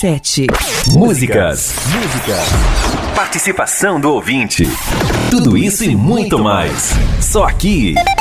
RC7. Músicas. Participação do ouvinte. Tudo isso e muito mais. Só aqui